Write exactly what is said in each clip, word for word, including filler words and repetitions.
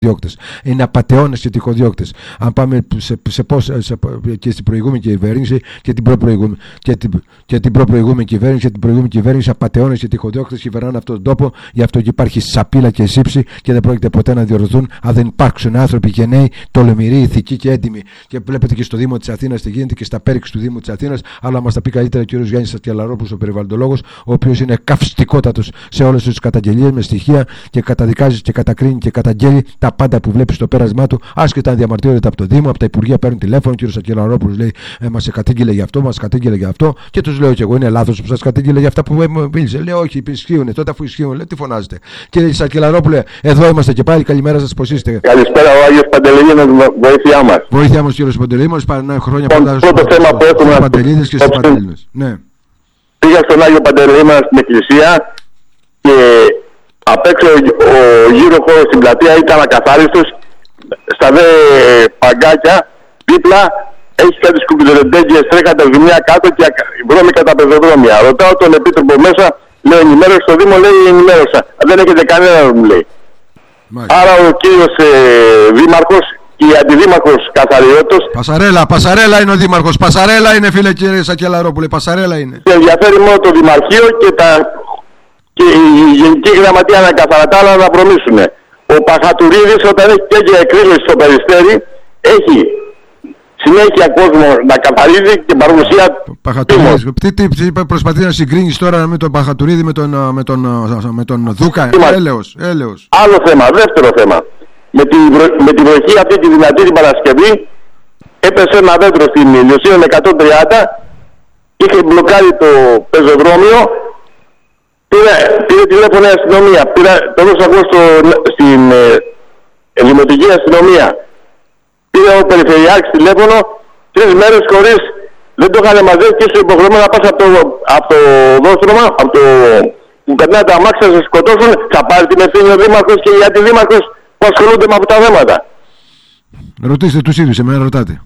διώκτες. Είναι απατεώνες και τυχοδιώκτες. Αν πάμε σε, σε πώς, σε, και στην προηγούμενη κυβέρνηση και την προπροηγούμενη και την, και την προπροηγούμενη κυβέρνηση και την προηγούμενη κυβέρνηση, απατεώνες και τυχοδιώκτες κυβερνάνε αυτόν τον τόπο. Γι' αυτό και υπάρχει σαπίλα και σύψη και δεν πρόκειται ποτέ να διορθωθούν αν δεν υπάρξουν άνθρωποι γενναίοι, τολμηροί, ηθικοί και έντιμοι. Και βλέπετε και στο Δήμο της Αθήνας τι γίνεται και στα πέριξη του Δήμου της Αθήνας. Αλλά μας τα πει καλύτερα ο κ. Γιάννης Ακελαρόπουλος, ο περιβαλλοντολόγος, ο οποίος είναι καυστικότατος σε όλες τις καταγγελίες με στοιχεία και καταδικάζει και κατακρίνει και καταγγέλει τα πάντα που βλέπει στο πέρασμά του, άσχετα αν διαμαρτύρεται από το Δήμο, από τα Υπουργεία παίρνουν τηλέφωνο. Ο κ. Ακελαρόπουλος λέει: ε, Μας κατήγγειλε γι' αυτό, μας κατήγγειλε γι' αυτό. Και τους λέω κι εγώ: Είναι λάθος που σας κατήγγειλε γι' αυτά που μίλησε. Λέω: Όχι, ισχύουν. Τότε αφού ισχύουν, λέει: Τι φωνάζετε. Κύριε Ακελαρόπουλε, εδώ είμαστε και πάλι. Καλημέρα σας, πώς είστε. Καλησπέρα, ο Άγιος Παντελεήμονας, βοήθειά μας. Βοήθειά μας, κύριε Παντελεήμονας, παρά χρόνια πάντα στους Παντελίδες και στους Παντελίδες. Ναι. Πήγα στον Άγιο Παντελεήμονα στην εκκλησία και απ' έξω ο γύρω χώρος στην πλατεία ήταν ακαθάριστος. Στα δε παγκάκια δίπλα έχει κάτι σκουπιδερεντέγγιες, τρέχατε ζουμιά κάτω και βρώμικα τα πεζοδρόμια. Ρωτάω τον επίτροπο μέσα, λέει: Ενημέρωση στο Δήμο, λέει: Ενημέρωσα. Δεν έχετε κανένα, μου λέει. Μάλιστα. Άρα ο κύριος ε, Δήμαρχος και η αντιδήμαρχος Καθαριώτος. Πασαρέλα, Πασαρέλα είναι ο Δήμαρχος. Πασαρέλα είναι, φίλε κύριε Ακελαρόπουλε, Πασαρέλα είναι. Και ενδιαφέρει μόνο το Δημαρχείο και, τα, και η Γενική Γραμματεία να καθαρατά να προμήσουν. Ο Παχατουρίδης, όταν έχει τέτοια εκρήλωση στο Περιστέρι, έχει συνέχεια κόσμο να καθαρίζει και παρουσία. Παχατουρίδης, τι, τι, τι προσπαθεί να συγκρίνεις τώρα με τον Παχατουρίδη με τον, με τον, με τον Δούκα. Έλεος, έλεος. Άλλο θέμα, δεύτερο θέμα. Με τη, με τη βροχή αυτή τη δυνατή την Παρασκευή έπεσε ένα δέντρο στην Ηλιοσύνη εκατόν τριάντα, είχε μπλοκάρει το πεζοδρόμιο, πήρε, πήρε τηλέφωνο η αστυνομία, πήρα, το έδωσα εγώ στο, στην ε, δημοτική αστυνομία, πήρε ο Περιφερειάρχης τηλέφωνο, τρεις μέρες χωρίς, δεν το είχαν μαζεύει και είσαι υποχρεωμένο να πας από το, από το δόστρωμα, από το που περνάει τα αμάξια να σε σκοτώσουν, θα πάρει την ευθύνη ο Δήμαρχος και η αντιδήμαρχος που ασχολούνται με αυτά τα θέματα. Ρωτήστε τους ίδιους, εμένα ρωτάτε.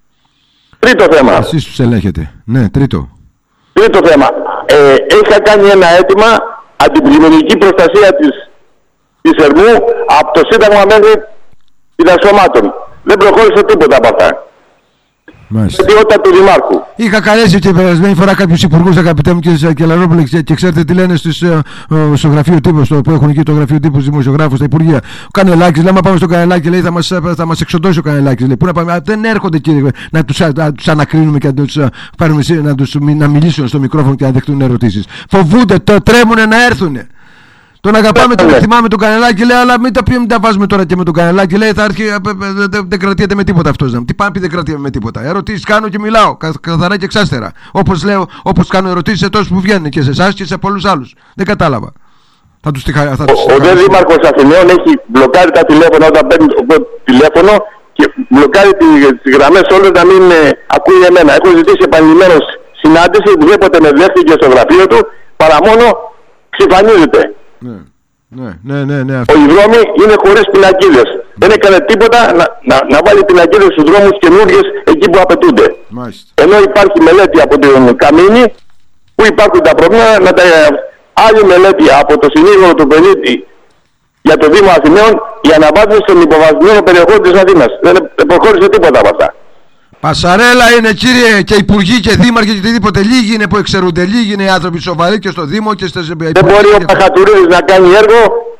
Τρίτο θέμα. Εσείς τους ελέγχετε. Ναι, τρίτο. Τρίτο θέμα. Ε, είχα κάνει ένα αίτημα αντιπλημμυρική προστασία της, της Ερμού από το Σύνταγμα μέχρι την Ασωμάτων. Δεν προχώρησε τίποτα από αυτά. Μάλιστα. Αιτιότητα του Δημάρχου. Είχα καλέσει και περασμένη φορά κάποιους υπουργούς, αγαπητέ μου κύριε Ακελαρόπουλε, και ξέρετε τι λένε στις, ε, ε, στο γραφείο τύπου, στο, που έχουν εκεί το γραφείο τύπου στους δημοσιογράφους, στα Υπουργεία. Ο Κανελάκης, λέμε πάμε στο Κανελάκη, λέει θα μας, θα μας εξοντώσει ο Κανελάκης. Λέει, πού να πάμε, δεν έρχονται κύριε να τους, να τους ανακρίνουμε και να τους πάρουμε, να, τους, να μιλήσουν στο μικρόφωνο και να δεχτούν ερωτήσεις. Φοβούνται, το τρέμουνε να έρθουνε. Τον αγαπάμε, τον εκτιμάμε τον Κανελάκη, λέει, αλλά μην τα, μην τα βάζουμε τώρα και με τον Κανελάκη, λέει, θα έρθει, δεν, δεν κρατιέται με τίποτα αυτός. Τι πάνε πει δεν κρατιέται με τίποτα. Ερωτήσεις κάνω και μιλάω, καθαρά και εξάστερα. Όπως λέω, όπως κάνω ερωτήσεις σε τόσους που βγαίνουν και σε εσάς και σε πολλούς άλλους. Δεν κατάλαβα. Θα τους τυχα, θα τους ο δε Δήμαρχος Αθηναίων έχει μπλοκάρει τα τηλέφωνα όταν παίρνει το τηλέφωνο και μπλοκάρει τις γραμμές όλες να μην ε, ακούει εμένα. Έχω ζητήσει επανειλημμένως συνάντηση, ουδέποτε με δέχτηκε στο γραφείο του, παρά μόνο ξυφανίζεται. Ναι, ναι, ναι, ναι, ναι. Οι δρόμοι είναι χωρίς πινακίδες. Mm. Δεν έκανε τίποτα να, να, να βάλει πινακίδες στους δρόμους καινούργιες εκεί που απαιτούνται. Μάλιστα. Ενώ υπάρχει μελέτη από τον Καμίνη που υπάρχουν τα προβλήματα, να τα, άλλη μελέτη από το συνήγορο του Πενίτη για το Δήμο Αθηναίων η αναβάθμιση των υποβαθμιών περιοχών της Αθήνας. Δεν, δεν προχώρησε τίποτα από αυτά. Πασαρέλα είναι κύριε και υπουργοί και δήμαρχοι και οτιδήποτε. Λίγοι είναι που εξαιρούνται. Λίγοι είναι οι άνθρωποι σοβαροί και στο Δήμο και στις υπουργοί. Δεν μπορεί ο Παχατουρίδης να κάνει έργο.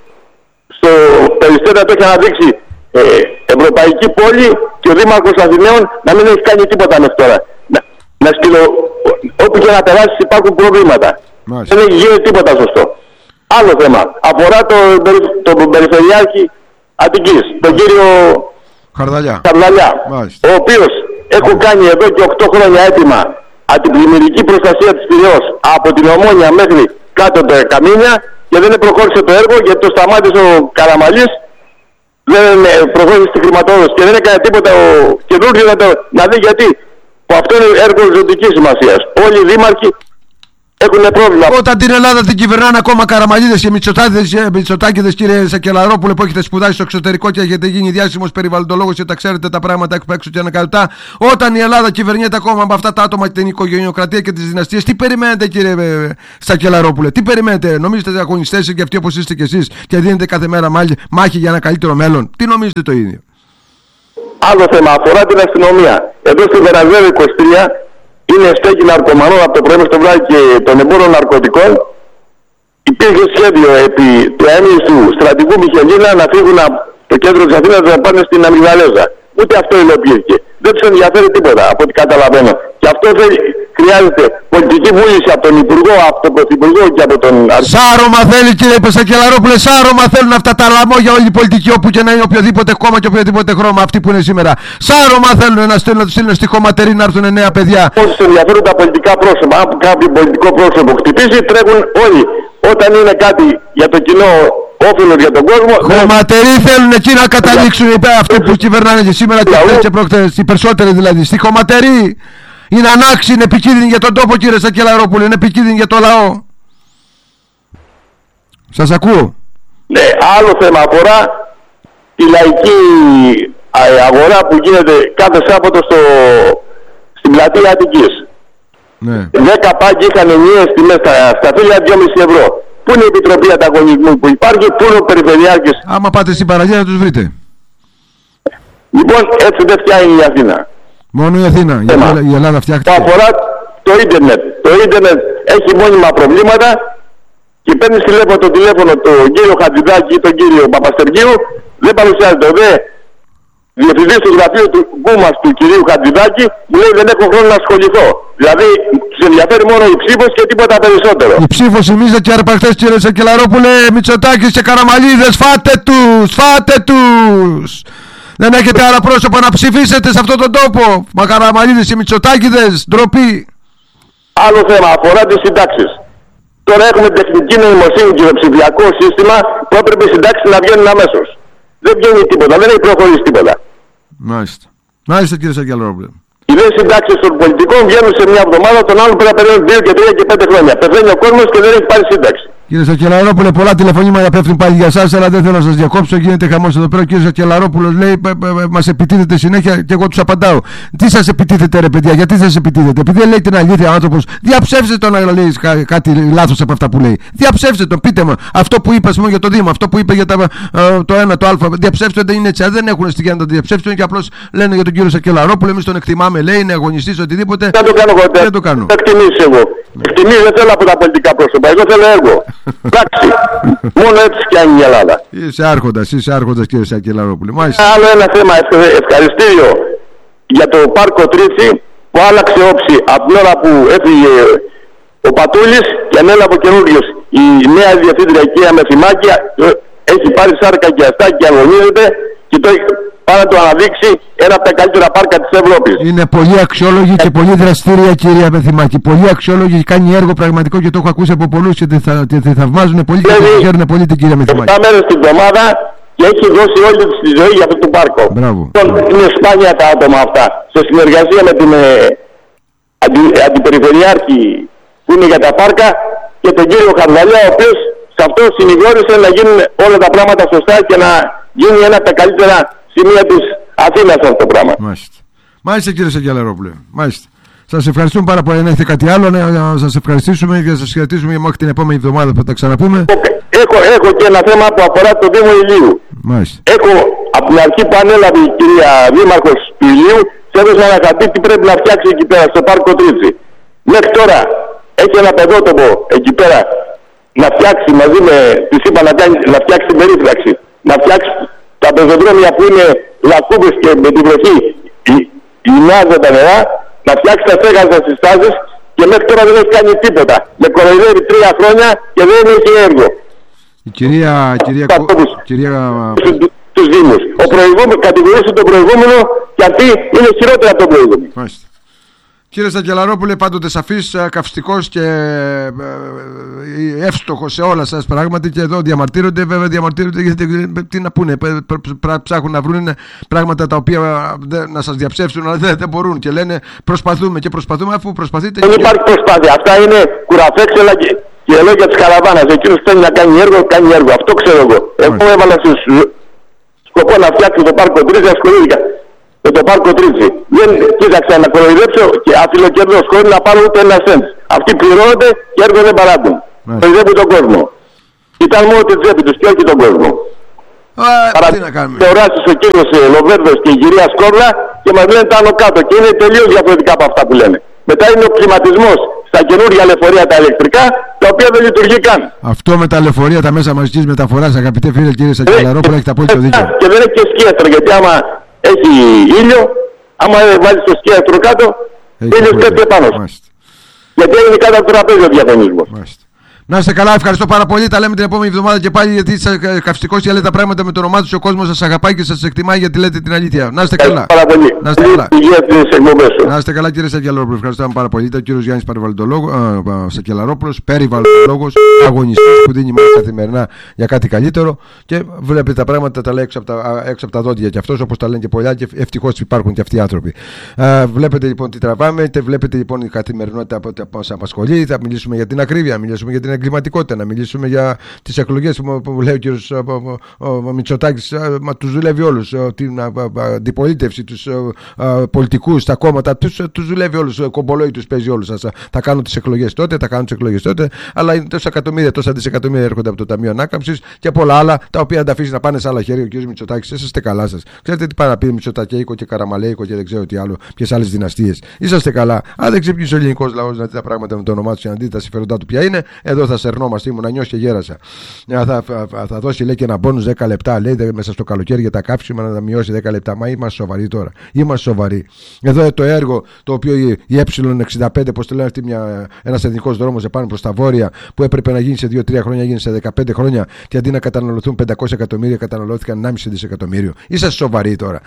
Στο Περιστέρι το έχει αναδείξει ε, ευρωπαϊκή πόλη και ο Δήμαρχος Αθηναίων να μην έχει κάνει τίποτα μέχρι τώρα. Να, να σκυλο, όπου και να περάσει υπάρχουν προβλήματα. Μάλιστα. Δεν έχει γίνει τίποτα σωστό. Άλλο θέμα. Αφορά τον το, το Περιφερειάρχη Αττικής, τον κύριο Χαρδαλιά. Χαρδαλιά ο οποίος έχω κάνει εδώ και οκτώ χρόνια έτοιμα αντιπλημμυρική προστασία της Πειραιώς από την Ομόνια μέχρι κάτω τα Καμίνια και δεν προχώρησε το έργο γιατί το σταμάτησε ο Καραμαλής, δεν προχώρησε στη χρηματοδότηση και δεν έκανε τίποτα ο καινούργιος να, να δει γιατί που αυτό είναι έργο ζωτικής σημασίας. Όλοι οι δήμαρχοι έχουν πρόβλημα. Όταν την Ελλάδα την κυβερνάνε ακόμα Καραμανλίδες και Μητσοτάκηδες, κύριε Σακελαρόπουλε, που έχετε σπουδάσει στο εξωτερικό και έχετε γίνει διάσημος περιβαλλοντολόγος και τα ξέρετε τα πράγματα έξω και ανακατά. Όταν η Ελλάδα κυβερνιέται ακόμα με αυτά τα άτομα, την οικογενειοκρατία και τις δυναστείες, τι περιμένετε, κύριε Σακελαρόπουλε, τι περιμένετε? Νομίζετε ότι αγωνιστές και αυτοί όπως είστε κι εσείς και δίνετε κάθε μέρα μάχη για ένα καλύτερο μέλλον? Τι νομίζετε το ίδιο? Άλλο θέμα αφορά την αστυνομία. Εδώ στη Βεραζέρο είκοσι τρία είναι στέκη ναρκωμανών από το πρωί στο βράδυ και των εμπόρων ναρκωτικών. Υπήρχε σχέδιο επί του αέμιστου στρατηγού Μιχελίνα να φύγουν από το κέντρο της Αθήνας να πάνε στην Αμυγδαλέζα. Ούτε αυτό υλοποιήθηκε. Δεν τους ενδιαφέρει τίποτα από ό,τι καταλαβαίνω. Και αυτό θέλει, χρειάζεται πολιτική βούληση από τον Υπουργό, από τον Πρωθυπουργό και από τον Αρχηγό. Σάρωμα θέλει, κύριε Σακελαρόπουλε, σάρωμα θέλουν αυτά τα λαμόγια όλοι οι πολιτικοί, όπου και να είναι οποιοδήποτε κόμμα και οποιοδήποτε χρώμα, αυτοί που είναι σήμερα. Σάρωμα θέλουν να στείλουν, να τους στείλουν στη χωματερή να έρθουν νέα παιδιά. Όσοι ενδιαφέρουν τα πολιτικά πρόσωπα, αν κάποιο πολιτικό πρόσωπο χτυπήσει, τρέχουν όλοι. Όταν είναι κάτι για το κοινό όφελος για τον κόσμο. Χωματεροί θέλουν εκεί να καταλήξουν αυτοί που κυβερνάνε και σήμερα και χθες και προχθές. Οι περισσότεροι δηλαδή. Στη χωματερή. Είναι ανάξιοι, είναι επικίνδυνοι για τον τόπο, κύριε Σακελαρόπουλε, είναι επικίνδυνοι για το λαό. Σας ακούω. Ναι, άλλο θέμα αφορά τη λαϊκή αγορά που γίνεται κάθε Σάββατο στο, στην πλατεία Αττικής. Ναι. Δέκα πάγκοι είχαν ενιαίες τιμές στα, στα φύλλα δυόμισι ευρώ. Πού είναι η Επιτροπή Ανταγωνισμού που υπάρχει, πού είναι ο Περιφερειάρχης? Άμα πάτε στην παραλία να τους βρείτε. Λοιπόν, έτσι δεν φτιάχνει η Αθήνα. Μόνο η Αθήνα, η Ελλάδα, η Ελλάδα φτιάχτηκε. Το αφορά το ίντερνετ. Το ίντερνετ έχει μόνιμα προβλήματα και παίρνει τηλέφωνο το τηλέφωνο τον κύριο Χατζηδάκη ή τον κύριο Παπαστεργίου, δεν παρουσιάζεται. Ο δε διευθυντής του γραφείου του Γκούμας του κυρίου Χατζηδάκη μου λέει δεν έχω χρόνο να ασχοληθώ. Δηλαδή τους ενδιαφέρει μόνο η ψήφος και τίποτα περισσότερο. Η ψήφος θυμίζεται και αρπακτές, κύριε Σακελαρόπουλε, Μητσοτάκης και Καραμανλίδες, φάτε τους, φάτε τους. Δεν έχετε άλλα πρόσωπα να ψηφίσετε σε αυτόν τον τόπο? Μα Καραμανλίδες και Μητσοτάκηδες, ντροπή. Άλλο θέμα αφορά τις συντάξεις. Τώρα έχουμε τεχνική νοημοσύνη και το ψηφιακό σύστημα που έπρεπε οι συντάξεις να βγαίνουν αμέσως. Δεν βγαίνει τίποτα, δεν έχει προχωρήσει τίποτα. Μάλιστα. Μάλιστα, κύριε Σακελαρόπουλε. Οι δε συντάξεις των πολιτικών βγαίνουν σε μια εβδομάδα, τον άλλον πρέπει να περιμένουν δύο και τρία και πέντε χρόνια. Πεθαίνει ο κόσμος και δεν έχει πάρει σύνταξη. Κύριε Σακελαρόπουλε, πολλά τηλεφωνήματα πέφτουν πάλι για εσάς, αλλά δεν θέλω να σας διακόψω. Γίνεται χαμός εδώ πέρα. Ο κύριος Σακελαρόπουλος λέει: μας επιτίθεται συνέχεια και εγώ τους απαντάω. Τι σας επιτίθεται, ρε παιδιά, γιατί σας επιτίθεται? Επειδή δεν λέει την αλήθεια ο άνθρωπος, διαψεύστε τον να λέει κάτι λάθος από αυτά που λέει. Διαψεύστε τον, πείτε μου αυτό που είπε για το Δήμο, αυτό που είπε για τα, το ένα, το Α. Διαψεύστε, δεν είναι έτσι. Δεν έχουν στοιχεία να το διαψεύσουν και απλώς λένε για τον κύριο Σακελαρόπουλο. Εμείς τον εκτιμάμε, λέει, είναι αγωνιστής, οτιδήποτε. Δεν το κάνω εγώ. Δεν το κάνω. Εκτιμήσει εγώ. Εκτιμήσει δεν θέλω από τα πολιτικά πρόσωπα. Εγώ θέλω έργο. Εντάξει. Μόνο έτσι φτιάχνει η Ελλάδα. Είσαι άρχοντας, είσαι άρχοντας, κύριε Σακελαρόπουλε. Άλλο ένα θέμα, ευχαριστήριο για το πάρκο Τρίτσι που άλλαξε όψη από την ώρα που έφυγε ο Πατούλης και ανέλαβε ο καινούριος. Η νέα διευθύντρια κυρία Μεθυμάκη έχει πάρει σάρκα και αστά και αγωνίζεται και το πάει να το αναδείξει ένα από τα καλύτερα πάρκα της Ευρώπης. Είναι πολύ αξιόλογη και πολύ δραστήρια, κυρία Μεθυμάκη. Πολύ αξιόλογη, κάνει έργο πραγματικό και το έχω ακούσει από πολλούς και τη θαυμάζουν πολύ και τη χαίρουν πολύ την κυρία Μεθυμάκη. εφτά μέρες την εβδομάδα και έχει δώσει όλη της τη ζωή για αυτό το πάρκο. Μπράβο. Είναι σπάνια τα άτομα αυτά. Σε συνεργασία με την ε, αντι, αντιπεριφερειάρχη που είναι για τα πάρκα και τον κύριο Χαρδαλιά, ο οποίος σε αυτό συνηγόρησε να γίνουν όλα τα πράγματα σωστά και να γίνει ένα από τα καλύτερα σημεία της Αθήνας αυτό το πράγμα. Μάλιστα. Μάλιστα, κύριε Σακελαρόπουλε. Μάλιστα. Σας ευχαριστούμε πάρα πολύ. Αν έχετε κάτι άλλο, να σας ευχαριστήσουμε και να σας χαιρετήσουμε για μέχρι την επόμενη εβδομάδα που θα τα ξαναπούμε. Έχω, έχω και ένα θέμα που αφορά το Δήμο Ηλίου. Μάλιστα. Έχω από την αρχή που ανέλαβε η κυρία Δήμαρχος του Ηλίου, σε έδωσε ένα χαρτί τι πρέπει να φτιάξει εκεί πέρα στο πάρκο Τρίτσι. Μέχρι τώρα έχει ένα παιδότοπο εκεί πέρα να φτιάξει μαζί με, της είπα να, κάνει, να φτιάξει την περίφραξη, να φτιάξει τα πεζοδρόμια που είναι λακκούβες και με την βροχή λιμνάζουν τα νερά, να φτιάξει τα στέγαστα στις τάσεις και μέχρι τώρα δεν έχει κάνει τίποτα. Με κοροϊδεύει τρία χρόνια και δεν έχει έργο. Η κυρία... κυρία, κυρία... Τους Δήμους. Ο προηγούμενος, κατηγορούσε τον προηγούμενο και αυτή είναι χειρότερα από τον προηγούμενο. Μάλιστα. Κύριε Σακελαρόπουλε, πάντοτε σαφής, καυστικός και εύστοχος σε όλα σας πράγματι, και εδώ διαμαρτύρονται. Βέβαια διαμαρτύρονται γιατί τι να πούνε, ψάχνουν να βρουν πράγματα τα οποία να σας διαψεύσουν, αλλά δεν, δεν μπορούν και λένε προσπαθούμε και προσπαθούμε, αφού προσπαθείτε. Δεν υπάρχει προσπάθεια. Αυτά είναι κουραφέξελα και, και λόγια της καραβάνας. Εκείνος θέλει να κάνει έργο, κάνει έργο. Αυτό ξέρω εγώ. Εγώ έβαλα σκοπό να φτιάξω το πάρκο Τρίτσι, ασχολήθηκα με το πάρκο Τρίτσι. Δεν κοίταξα να κοροϊδέψω και αφιλοκέρδος χωρίς να πάρω ούτε ένα σέντ. Αυτοί πληρώνονται και έργο δεν παράγουν. Κοροϊδεύουν τον κόσμο. Ήταν μόνο την τσέπη τους και όχι τον κόσμο. Παρα... Τι να κάνουμε. Θεωράσεις ο κύριος Λοβέρδος και η κυρία Σκόρλα και μας λένε τα άνω κάτω και είναι τελείως διαφορετικά από αυτά που λένε. Μετά είναι ο κλιματισμός στα καινούργια λεωφορεία τα ηλεκτρικά, τα οποία δεν λειτουργεί καν. Αυτό με τα λεωφορεία, τα μέσα μαζικής μεταφοράς, αγαπητέ φίλε κύριε Σακελαρόπουλε, έχετε απόλυτο δίκιο. Και δεν έχει και σκίαστρο, γιατί άμα έχει ήλιο, άμα βάλεις το σκίαστρο κάτω, ήλιος πέφτει επάνω σου. Γιατί έγινε κάτω από το τραπέζι ο διαγωνισμός. Να είστε καλά, ευχαριστώ πάρα πολύ. Τα λέμε την επόμενη εβδομάδα και πάλι, γιατί είσαι καυστικός και λέτε τα πράγματα με το όνομά του. Ο κόσμος σας αγαπάει και σας εκτιμάει γιατί λέτε την αλήθεια. Να είστε καλά. Να είστε καλά. Να είστε καλά, κύριε Σακελαρόπουλο. Ευχαριστώ πάρα πολύ. Ήταν ο κύριος Γιάννης Σακελαρόπουλος, περιβαλλοντολόγος, αγωνιστής που δίνει μάχη καθημερινά για κάτι καλύτερο. Και βλέπετε τα πράγματα τα λέει έξω από τα, έξω από τα δόντια και αυτός, όπως τα λένε και πολλά, και ευτυχώς υπάρχουν και αυτοί οι άνθρωποι. Α, βλέπετε λοιπόν τι τραβάμε, βλέπετε λοιπόν η καθημερινότητα που μας απασχολεί. Θα μιλήσουμε για την ακρίβεια, μιλήσουμε για την εγκληματικότητα, να μιλήσουμε για τις εκλογές που, που λέει ο κύριος Μητσοτάκης, μα τους δουλεύει όλους, την αντιπολίτευση, τους πολιτικούς, τα κόμματα, τους, τους δουλεύει όλους, κομπολόι τους παίζει όλους. Ας, θα κάνουν τις εκλογές τότε, θα κάνουν τις εκλογές τότε, αλλά είναι τόσα εκατομμύρια, τόσα δισεκατομμύρια έρχονται από το Ταμείο Ανάκαμψης και πολλά άλλα, τα οποία αν τα αφήσει να πάνε σε άλλα χέρια ο κύριος Μητσοτάκης, είσαστε καλά σας. Ξέρετε τι πάει να πει Μητσοτακέικο και Καραμαλέικο και δεν ξέρω τι άλλο, ποιες άλλες δυναστείες. Είσαστε καλά. Αν δεν ξυπνήσει ο ελληνικός λαός να δει τα πράγματα με το όνομά του και να δει τα συμφέροντά του ποια είναι, εδώ θα σερνόμαστε, ήμουν νιώσει και γέρασα. Θα, θα, θα, θα δώσει λέει και ένα μπόνους δέκα λεπτά, λέει μέσα στο καλοκαίρι για τα κάψιμα να τα μειώσει δέκα λεπτά. Μα είμαστε σοβαροί τώρα. Είμαστε σοβαροί. Εδώ το έργο το οποίο η, η Ε εξήντα πέντε, πώς το λένε αυτή, ένα εθνικό δρόμο επάνω προς τα βόρεια, που έπρεπε να γίνει σε δύο τρία χρόνια, γίνει σε δεκαπέντε χρόνια και αντί να καταναλωθούν πεντακόσια εκατομμύρια, καταναλώθηκαν ενάμιση δισεκατομμύριο. Είσαστε σοβαροί τώρα.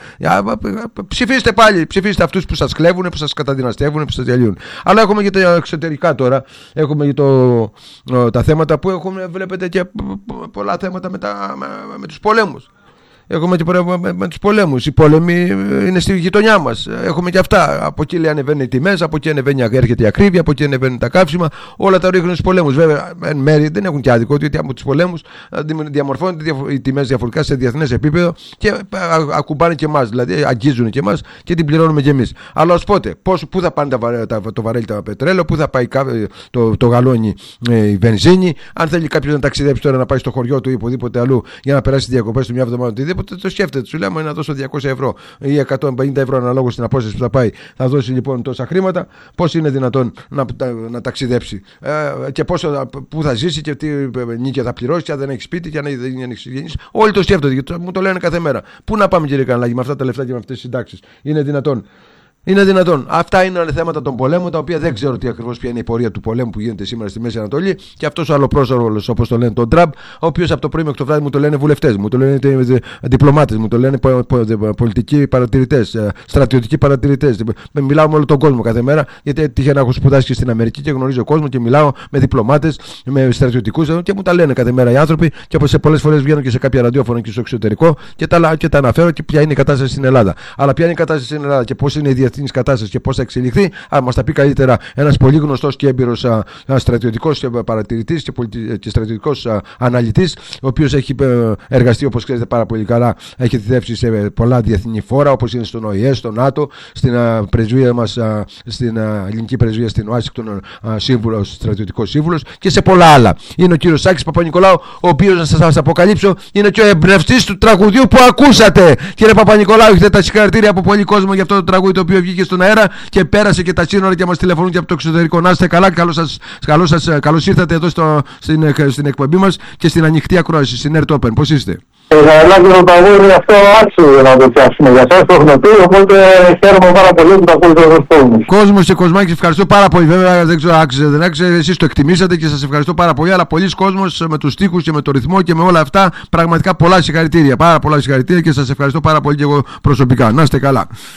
Ψηφίστε πάλι, ψηφίστε αυτούς που σας κλέβουν, που σας καταδυναστεύουν, που σας διαλύουν. Αλλά έχουμε και τα εξωτερικά τώρα. Έχουμε και το, τα θέματα που έχουμε, βλέπετε, και πολλά θέματα με, τα, με, με τους πολέμους. Έχουμε και με, με τους πολέμους. Οι πόλεμοι είναι στη γειτονιά μας. Έχουμε και αυτά. Από εκεί λέει ανεβαίνουν οι τιμές, από εκεί ανεβαίνει, έρχεται η ακρίβεια, από εκεί ανεβαίνουν τα καύσιμα. Όλα τα ρίχνουν στους πολέμους. Βέβαια, εν μέρει δεν έχουν και άδικο, διότι από τους πολέμους διαμορφώνονται οι τιμές διαφορετικά σε διεθνές επίπεδο και ακουμπάνε και εμάς. Δηλαδή, αγγίζουν και εμάς και την πληρώνουμε και εμείς. Αλλά ως πότε, πώς, πού θα πάνε τα, τα, το βαρέλι τα πετρέλαιο, πού θα πάει το, το γαλόνι η βενζίνη. Αν θέλει κάποιος να ταξιδέψει τώρα να πάει στο χωριό του ή οπουδήποτε αλλού για να περάσει διακοπές του μια εβδομάδα, το σκέφτεται, σου λέμε να δώσω διακόσια ευρώ ή εκατόν πενήντα ευρώ αναλόγως στην απόσταση που θα πάει. Θα δώσει λοιπόν τόσα χρήματα. Πώς είναι δυνατόν να, να, να ταξιδέψει ε, και πόσο, πού θα ζήσει και τι νίκια θα πληρώσει, και αν δεν έχει σπίτι και αν δεν έχει συγγενείς. Όλοι το σκέφτονται και μου το λένε κάθε μέρα. Πού να πάμε, κύριε Καναλάκη, με αυτά τα λεφτά και με αυτές τις συντάξεις? Είναι δυνατόν? Είναι δυνατόν? Αυτά είναι θέματα των πολέμων, τα οποία δεν ξέρω τι ακριβώς ποια είναι η πορεία του πολέμου που γίνεται σήμερα στη Μέση Ανατολή. Και αυτός ο αλλοπρόσωπος, όπως το λένε, τον Τραμπ, ο οποίος από το πρωί μέχρι το βράδυ μου το λένε βουλευτές, μου το λένε διπλωμάτες, μου το λένε πολιτικοί παρατηρητές, στρατιωτικοί παρατηρητές. Μιλάω με όλο τον κόσμο κάθε μέρα, γιατί τυχαία να έχω σπουδάσει και στην Αμερική και γνωρίζω κόσμο και μιλάω με διπλωμάτες, με στρατιωτικούς και μου τα λένε κάθε μέρα οι άνθρωποι. Και όπως σε πολλές φορές βγαίνω και σε κάποια ραδιόφωνα και στο εξωτερικό και τα, και τα αναφέρω και ποια είναι η κατάσταση στην Ελλάδα. Αλλά ποια είναι η κατάσταση στην Ελλάδα και πώς είναι η διεθνής κατάσταση και πώς θα εξελιχθεί, α, μας τα πει καλύτερα ένας πολύ γνωστός και έμπειρος στρατιωτικός παρατηρητής και, πολιτι... και στρατιωτικός α, αναλυτής, ο οποίος έχει ε, εργαστεί, όπως ξέρετε πάρα πολύ καλά, έχει θητεύσει σε πολλά διεθνή φόρα, όπως είναι στον Ο Η Ε, στο ΝΑΤΟ, στην α, πρεσβεία μας, α, στην α, ελληνική πρεσβεία στην Ουάσιγκτον, σύμβουλος, στρατιωτικός σύμβουλος και σε πολλά άλλα. Είναι ο κύριος Σάκης Παπα-Νικολάου, ο οποίος, να σας αποκαλύψω, είναι και ο εμπνευστής του τραγουδιού που ακούσατε. Κύριε Παπα-Νικολάου, έχετε τα συγχαρητήρια από πολύ κόσμο για αυτό το τραγούδι, το οποίο βγήκε στον αέρα και πέρασε και τα σύνορα και μας τηλεφωνούν και από το εξωτερικό. Να είστε καλά, καλώς, σας, καλώς, σας, καλώς ήρθατε εδώ στο, στην, στην εκπομπή μας και στην ανοιχτή ακρόαση, στην Air Open. Πώς είστε? Ελάχιστο το τραγούδι αυτό άξιζε να το πιάσουμε για εσάς, το έχουμε πει, οπότε χαίρομαι πάρα πολύ που το ακούτε εδώ στο κόσμο. Κόσμος και κοσμάκης, ευχαριστώ πάρα πολύ. Βέβαια δεν ξέρω άξιζε, δεν άξιζε, εσείς το εκτιμήσατε και σας ευχαριστώ πάρα πολύ. Αλλά πολλοί κόσμος με τους στίχους και με το ρυθμό και με όλα αυτά, πραγματικά πολλά συγχαρητήρια. Πάρα πολλά συγχαρητήρια και σας ευχαριστώ πάρα πολύ και εγώ προσωπικά. Να είστε καλά.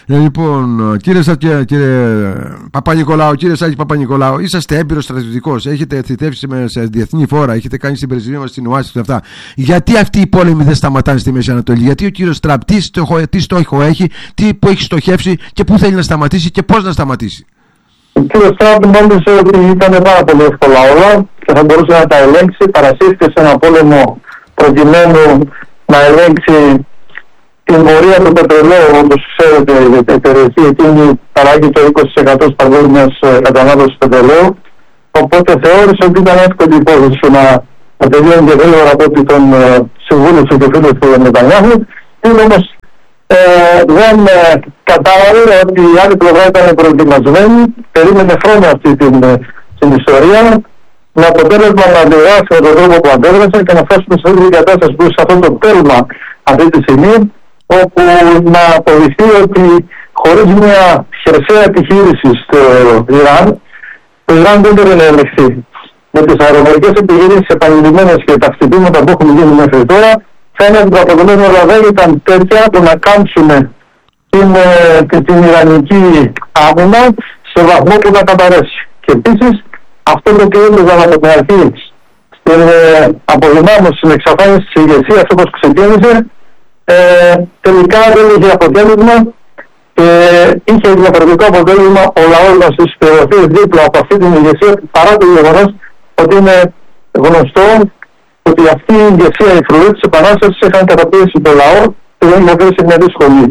Ε, λοιπόν, κύριε, Σα, κύριε Παπα-Νικολάου, κύριε Σάκη Παπα-Νικολάου, είσαστε έμπειρος στρατιωτικός, έχετε θητεύσει σε διεθνή φόρα, έχετε κάνει συμπεριζημία μας στην Ουάσιγκτον και αυτά. Γιατί αυτοί οι πόλεμοι δεν σταματάνε στη Μέση Ανατολή? Γιατί ο κύριος Τραμπ τι, στοχο, τι στόχο έχει, τι που έχει στοχεύσει και πού θέλει να σταματήσει και πώς να σταματήσει? Ο κύριος Τραμπ νόμιζε ότι ήταν πάρα πολύ εύκολα όλα και θα μπορούσε να τα ελέγξει. Παρασύρθηκε σε ένα πόλεμο προκειμένου να ελέγξει την πορεία του πετρελαίου. Όπως ξέρετε, η περιοχή εκείνη παράγει το είκοσι τοις εκατό της παγκόσμιας κατανάλωσης πετρελαίου. Οπότε θεώρησε ότι ήταν εύκολη υπόθεση να, να τελειώνει και γρήγορα από ότι τον συμβούλευσε και φίλος του Νετανιάχου. Είναι όμως ε, δεν ε, κατάλαβε ότι η άλλη πλευρά ήταν προετοιμασμένη, περίμενε χρόνο αυτή την, την ιστορία, με αποτέλεσμα να αντιδράσει με τον τρόπο που αντέδρασε και να φτάσουμε σε αυτή την κατάσταση που σε αυτό το τέλμα αυτή τη στιγμή, όπου να αποδειχθεί ότι χωρίς μια χερσαία επιχείρηση στο Ιράν, το Ιράν δεν μπορεί να ελεγχθεί. Με τις αεροπορικές επιχειρήσεις επανειλημμένες και τα χτυπήματα που έχουν γίνει μέχρι τώρα, φαίνεται ότι τα αποτελέσματα δεν ήταν τέτοια που να κάμψουμε την, την, την Ιρανική άμυνα σε βαθμό που να καταρρεύσει. Και επίσης, αυτό το οποίο έλεγαν από την αρχή στην ε, αποδυνάμωση, στην εξαφάνιση της ηγεσίας όπως ξεκίνησε, ε, τελικά δεν είχε αποτέλεσμα και είχε διαφορετικό αποτέλεσμα ο λαός μας στις περιοχές δίπλα από αυτή την ηγεσία, παρά το γεγονός ότι είναι γνωστό ότι αυτή η ηγεσία, οι φρουροί της Επανάστασης είχαν καταπίεση το λαό και δεν είχε βρει σε μια δύσκολη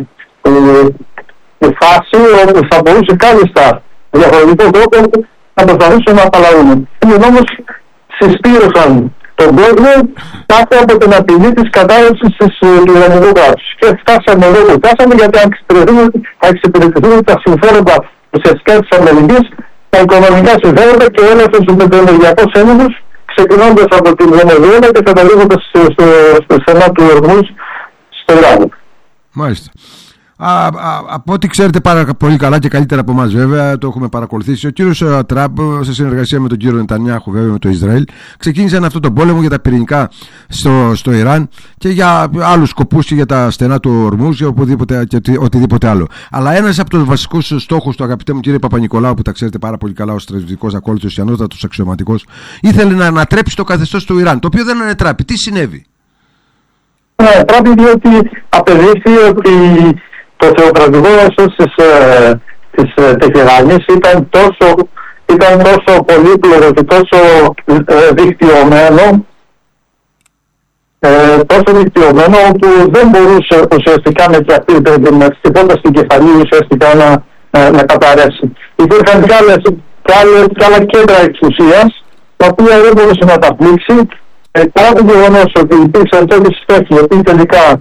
ε, φάση όπου θα μπορούσε κάλλιστα διαφορετικό τρόπο να προσπαθήσουν να απαλλαγούν. Είναι όμως συσπήρωσαν τον κόσμο κάτω από την απειλή της κατάρρευσης του Ιρανικού κράτους. Και φτάσαμε εδώ που φτάσαμε, γιατί αν εξυπηρετηθούν τα συμφέροντα ουσιαστικά της Αμερικής, τα οικονομικά συμφέροντα και ο έλεγχος του πετρελαϊκού ένωσης, ξεκινώντας από την Βενεζουέλα και καταλήγοντας στο, στο, στο στενά του Ορμούζ στο Ιράν. Μάλιστα. Α, α, από ό,τι ξέρετε πάρα πολύ καλά και καλύτερα από εμάς, βέβαια, το έχουμε παρακολουθήσει. Ο κύριος Τραμπ, σε συνεργασία με τον κύριο Νετανιάχου, βέβαια, με το Ισραήλ, ξεκίνησαν αυτόν τον πόλεμο για τα πυρηνικά στο, στο Ιράν και για άλλους σκοπούς και για τα στενά του Ορμούζ και, οπουδήποτε, και οτι, οτιδήποτε άλλο. Αλλά ένας από τους βασικούς στόχους του, αγαπητέ μου κύριε Παπα-Νικολάου, που τα ξέρετε πάρα πολύ καλά, ο στρατιωτικός ακόλουθος, ανώτατος αξιωματικός, ήθελε να ανατρέψει το καθεστώς του Ιράν, το οποίο δεν ανατράπει. Τι συνέβη? Ναι, πρέπει διότι απεδείχθη ότι το θεοκρατικό έσος της, ε, της ε, Τεχεράνης ήταν τόσο, ήταν τόσο πολύπλοκο και τόσο ε, δικτυωμένο, ε, τόσο δικτυωμένο όπου δεν μπορούσε ουσιαστικά με χτυπώντας την κεφαλή ουσιαστικά να, ε, να καταρρεύσει. Υπήρχαν και, άλλες, και, άλλες, και άλλα κέντρα εξουσίας τα οποία δεν μπορούσε να τα πλήξει, ε, παρά το γεγονός ότι υπήρξαν τέτοιες στόχοι οι οποίοι τελικά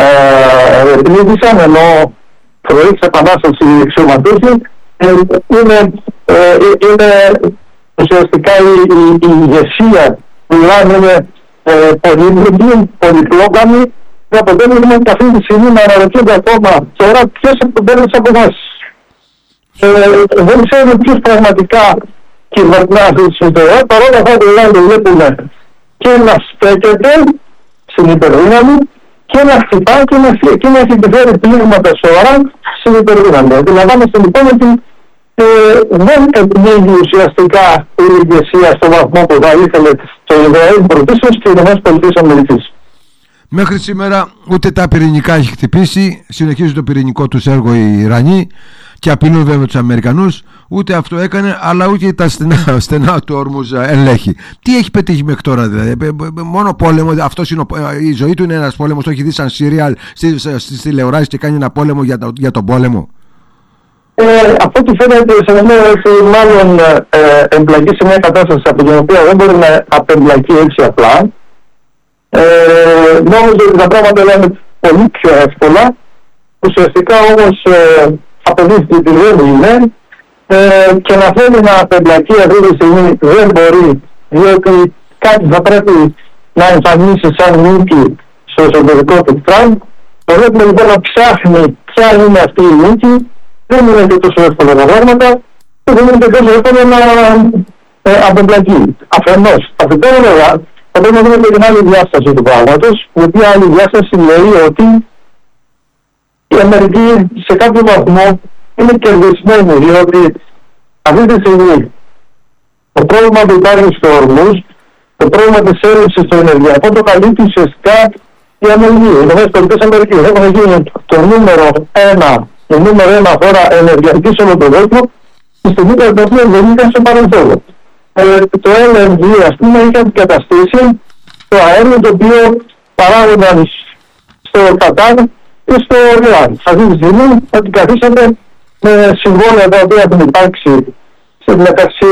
επιλύθησαν, ενώ φρουροί της Επανάστασης οι αξιωματούχοι είναι, ε, είναι ουσιαστικά η, η, η ηγεσία του Ιράν είναι ε, πολύπλοκη, πολυπλόκαμη και αποτέλεσμα και αυτή τη στιγμή να αναρωτιούνται ακόμα τώρα ποιες παίρνουν τις αποφάσεις. Ε, δεν ξέρουμε ποιους πραγματικά κυβερνά αυτή τη στιγμή. Παρόλα αυτά το Ιράν το βλέπουμε και να στέκεται στην υπερδύναμη και να χτυπάει και να, και να έχει επιφέρει πλήγματα σοβαρά στην υπερδύναμη. Αντιλαμβάνεστε λοιπόν ότι ε, δεν επιλέγει ουσιαστικά η ηγεσία στο βαθμό που θα ήθελε το Ισραήλ πρωτίστως και οι ΗΠΑ. Μέχρι σήμερα ούτε τα πυρηνικά έχει χτυπήσει, συνεχίζει το πυρηνικό τους έργο οι Ιρανοί και απειλούν βέβαια τους Αμερικανούς. Ούτε αυτό έκανε, αλλά ούτε τα στενά, στενά του Ορμούζ ελέγχει. Τι έχει πετύχει μέχρι τώρα, δηλαδή? Μόνο πόλεμο. Αυτός είναι ο, η ζωή του είναι ένας πόλεμος. Το έχει δει σαν σύριαλ στις τηλεοράσεις και κάνει ένα πόλεμο για, το, για τον πόλεμο. Ε, από ό,τι φαίνεται, σε μια έχει μάλλον ε, εμπλακεί σε μια κατάσταση από την οποία δεν μπορεί να απεμπλακεί έτσι απλά. Ε, νόμιζα ότι τα πράγματα είναι πολύ πιο εύκολα. Ουσιαστικά όμως ε, αποδείχθηκε ότι δεν είναι. Ε, και να θέλει να απεμπλακεί αυτή τη στιγμή δεν μπορεί, διότι κάτι θα πρέπει να εμφανίσει σαν νίκη στο εσωτερικό του Τραμπ. Το βλέπουμε λοιπόν να ψάχνει ποια είναι αυτή η νίκη. Δεν είναι και τόσο εύκολα τα πράγματα και δεν είναι και τόσο εύκολο να ε, απεμπλακεί. Αφενός, αφετέρου βέβαια, θα πρέπει να δούμε και την άλλη διάσταση του πράγματος, η οποία άλλη διάσταση λέει ότι η η Αμερική σε κάποιο βαθμό είναι κερδισμένη, διότι αυτή τη στιγμή το πρόβλημα που υπάρχει στο Ορμούζ, το πρόβλημα της έλλειψης στο ενεργειακό, το καλύπτει ουσιαστικά η Αμερική. Οι Ηνωμένες Πολιτείες Αμερικής έχουν γίνει το νούμερο ένα, η νούμερο ένα χώρα ενεργειακή σε όλο τον κόσμο, τη στιγμή που δεν βγήκαν στο παρελθόν. Ε, το ελ εν τζι, ας πούμε, είχε αντικαταστήσει το αέριο το οποίο παράγονταν στο Κατάρ και στο Ιράν. Αυτή τη στιγμή αντικαθίσατε με συμβόλαια τα οποία έχουν υπάρξει μεταξύ